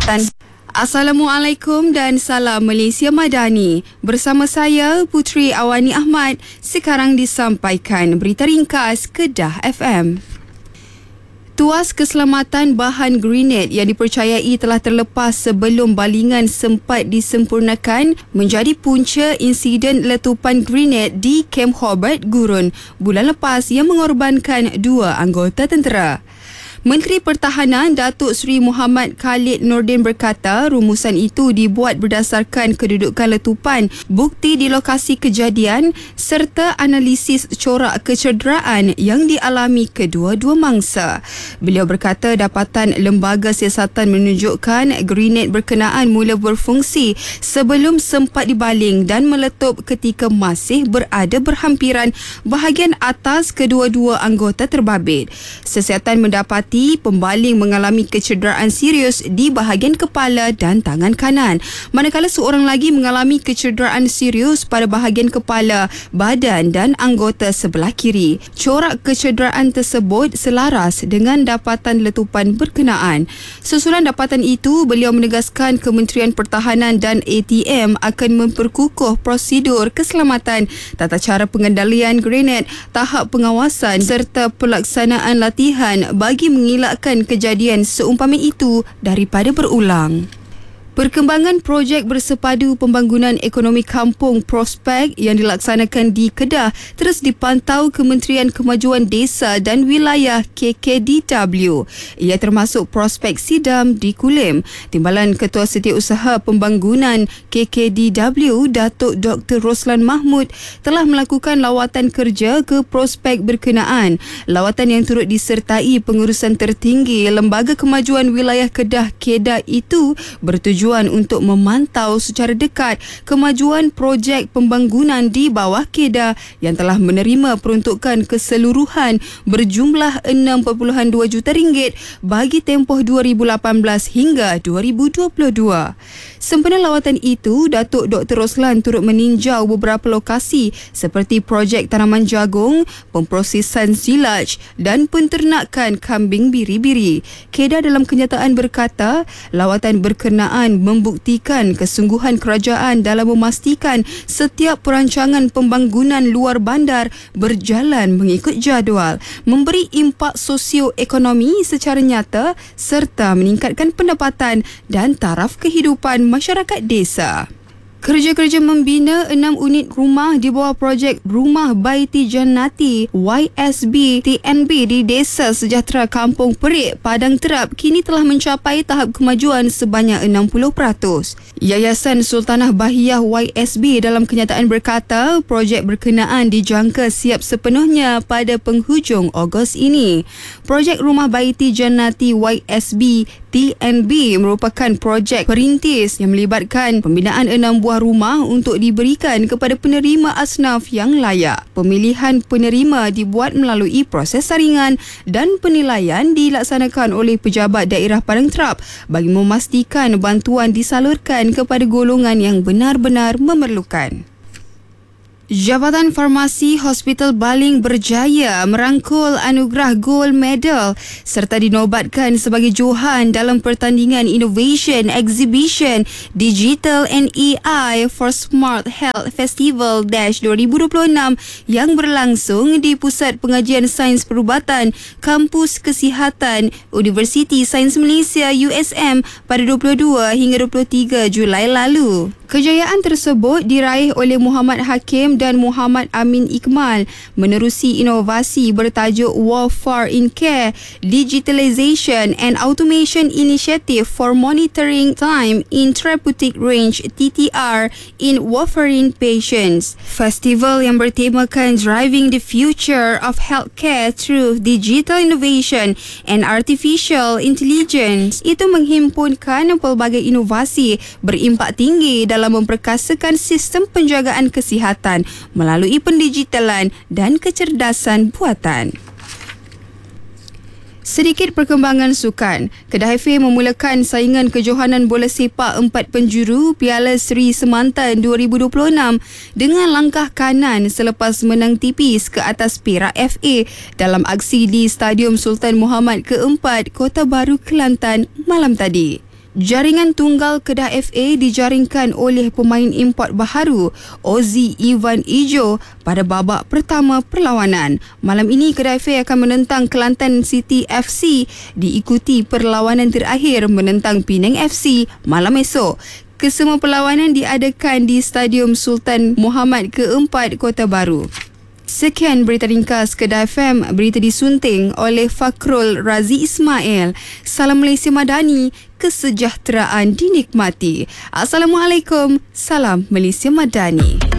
Assalamualaikum dan salam Malaysia Madani. Bersama saya Putri Awani Ahmad. Sekarang disampaikan berita ringkas Kedah FM. Tuas keselamatan bahan grenade yang dipercayai telah terlepas sebelum balingan sempat disempurnakan menjadi punca insiden letupan grenade di Kem Hobart, Gurun bulan lepas yang mengorbankan 2 anggota tentera. Menteri Pertahanan Datuk Seri Muhammad Khalid Nordin berkata rumusan itu dibuat berdasarkan kedudukan letupan, bukti di lokasi kejadian serta analisis corak kecederaan yang dialami kedua-dua mangsa. Beliau berkata dapatan lembaga siasatan menunjukkan grenade berkenaan mula berfungsi sebelum sempat dibaling dan meletup ketika masih berada berhampiran bahagian atas kedua-dua anggota terbabit. Siasatan mendapati pembaling mengalami kecederaan serius di bahagian kepala dan tangan kanan, manakala seorang lagi mengalami kecederaan serius pada bahagian kepala, badan dan anggota sebelah kiri. Corak kecederaan tersebut selaras dengan dapatan letupan berkenaan. Susulan dapatan itu, beliau menegaskan Kementerian Pertahanan dan ATM akan memperkukuh prosedur keselamatan, tata cara pengendalian grenade, tahap pengawasan serta pelaksanaan latihan bagi mengelakkan kejadian seumpama itu daripada berulang. Perkembangan projek bersepadu pembangunan ekonomi kampung Prospek yang dilaksanakan di Kedah terus dipantau Kementerian Kemajuan Desa dan Wilayah KKDW. Ia termasuk Prospek Sidam di Kulim. Timbalan Ketua Setiausaha Pembangunan KKDW Datuk Dr. Roslan Mahmud telah melakukan lawatan kerja ke prospek berkenaan. Lawatan yang turut disertai pengurusan tertinggi Lembaga Kemajuan Wilayah Kedah KEDA itu bertujuan untuk memantau secara dekat kemajuan projek pembangunan di bawah KEDA yang telah menerima peruntukan keseluruhan berjumlah 6.2 juta ringgit bagi tempoh 2018 hingga 2022. Sempena lawatan itu, Datuk Dr. Roslan turut meninjau beberapa lokasi seperti projek tanaman jagung, pemprosesan silaj dan penternakan kambing biri-biri. KEDA dalam kenyataan berkata, lawatan berkenaan membuktikan kesungguhan kerajaan dalam memastikan setiap perancangan pembangunan luar bandar berjalan mengikut jadual, memberi impak sosioekonomi secara nyata serta meningkatkan pendapatan dan taraf kehidupan masyarakat desa. Kerja-kerja membina 6 unit rumah di bawah projek Rumah Baiti Jannati YSB TNB di Desa Sejahtera Kampung Perik, Padang Terap kini telah mencapai tahap kemajuan sebanyak 60%. Yayasan Sultanah Bahiyah YSB dalam kenyataan berkata projek berkenaan dijangka siap sepenuhnya pada penghujung Ogos ini. Projek Rumah Baiti Jannati YSB TNB merupakan projek perintis yang melibatkan pembinaan 6 buah rumah untuk diberikan kepada penerima asnaf yang layak. Pemilihan penerima dibuat melalui proses saringan dan penilaian dilaksanakan oleh pejabat daerah Padang Terap bagi memastikan bantuan disalurkan kepada golongan yang benar-benar memerlukan. Jabatan Farmasi Hospital Baling berjaya merangkul anugerah Gold Medal serta dinobatkan sebagai Johan dalam pertandingan Innovation Exhibition Digital and AI for Smart Health Festival 2026 yang berlangsung di Pusat Pengajian Sains Perubatan Kampus Kesihatan Universiti Sains Malaysia USM pada 22 hingga 23 Julai lalu. Kejayaan tersebut diraih oleh Muhammad Hakim dan Muhammad Amin Iqmal menerusi inovasi bertajuk Warfare in Care, Digitalization and Automation Initiative for Monitoring Time in Therapeutic Range TTR in Warfarin Patients. Festival yang bertemakan Driving the Future of Healthcare Through Digital Innovation and Artificial Intelligence itu menghimpunkan pelbagai inovasi berimpak tinggi dalam memperkasakan sistem penjagaan kesihatan melalui pendigitalan dan kecerdasan buatan. Sedikit perkembangan sukan. Kedah FA memulakan saingan kejohanan bola sepak 4 penjuru Piala Seri Semantan 2026 dengan langkah kanan selepas menang tipis ke atas Perak FA dalam aksi di Stadium Sultan Muhammad ke-4 Kota Baru, Kelantan malam tadi. Jaringan tunggal Kedah FA dijaringkan oleh pemain import baharu Ozzy Ivan Ijo pada babak pertama perlawanan. Malam ini Kedah FA akan menentang Kelantan City FC, diikuti perlawanan terakhir menentang Penang FC malam esok. Kesemua perlawanan diadakan di Stadium Sultan Muhammad ke-4 Kota Baru. Sekian berita ringkas Kedah FM, berita disunting oleh Fakrul Razi Ismail. Salam Malaysia Madani, kesejahteraan dinikmati. Assalamualaikum, salam Malaysia Madani.